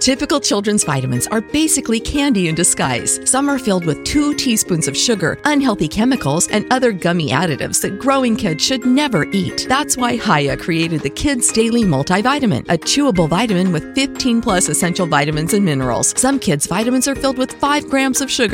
Typical children's vitamins are basically candy in disguise. Some are filled with 2 teaspoons of sugar, unhealthy chemicals, and other gummy additives that growing kids should never eat. That's why Hiya created the Kids Daily Multivitamin, a chewable vitamin with 15 plus essential vitamins and minerals. Some kids' vitamins are filled with 5 grams of sugar.